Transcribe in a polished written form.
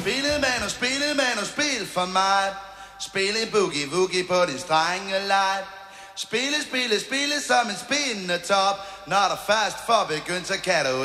Spil for mig. Spil en boogie-woogie på din strengelej. Spille som en spindende top. Når der først får begyndt, så kan du